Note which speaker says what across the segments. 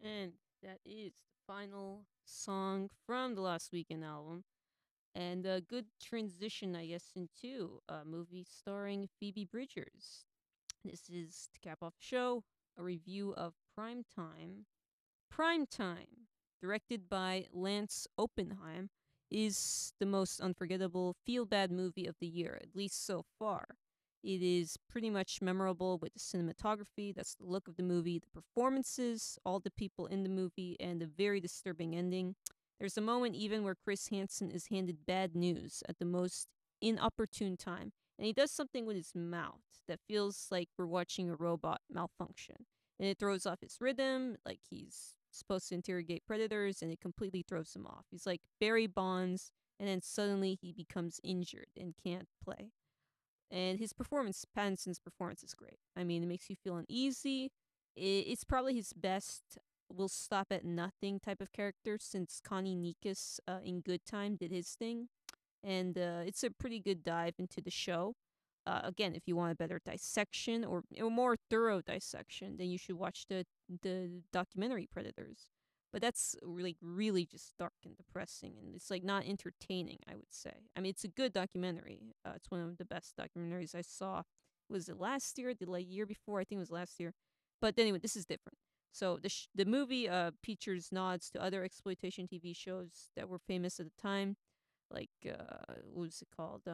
Speaker 1: And that is the final song from the Last Weekend album. And a good transition, I guess, into a movie starring Phoebe Bridgers. This is, to cap off the show, a review of Prime Time. Prime Time, directed by Lance Oppenheim, is the most unforgettable feel bad movie of the year, at least so far. It is pretty much memorable with the cinematography, that's the look of the movie, the performances, all the people in the movie, and the very disturbing ending. There's a moment even where Chris Hansen is handed bad news at the most inopportune time, and he does something with his mouth that feels like we're watching a robot malfunction. And it throws off his rhythm, like he's supposed to interrogate predators, and it completely throws him off. He's like Barry Bonds, and then suddenly he becomes injured and can't play. And his performance, Pattinson's performance, is great. I mean, it makes you feel uneasy. It's probably his best will stop at nothing type of character since Connie Nikas in Good Time did his thing. And it's a pretty good dive into the show. Again, if you want a better dissection or a more thorough dissection, then you should watch the documentary Predators. But that's really just dark and depressing, and it's like not entertaining. I would say. I mean, it's a good documentary. It's one of the best documentaries I saw. Was it last year? The like year before? I think it was last year. But anyway, this is different. So the movie features nods to other exploitation TV shows that were famous at the time, like what was it called?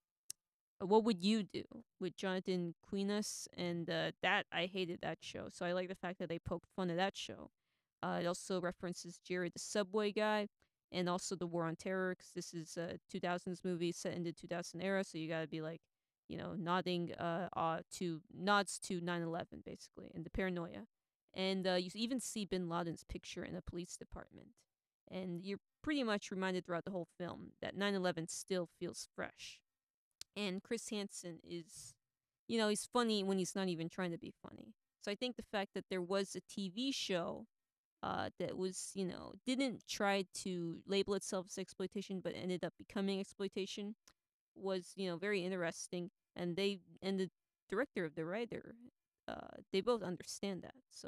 Speaker 1: What Would You Do with Jonathan Quinas, and that I hated that show. So I like the fact that they poked fun at that show. It also references Jared the Subway guy, and also the War on Terror, because this is a 2000s movie set in the 2000 era. So you gotta be like, nodding to nods to 9/11 basically, and the paranoia. And you even see Bin Laden's picture in a police department, and you're pretty much reminded throughout the whole film that 9/11 still feels fresh. And Chris Hansen is, he's funny when he's not even trying to be funny. So I think the fact that there was a TV show that was, didn't try to label itself as exploitation but ended up becoming exploitation was, very interesting. And the director of the writer, they both understand that. So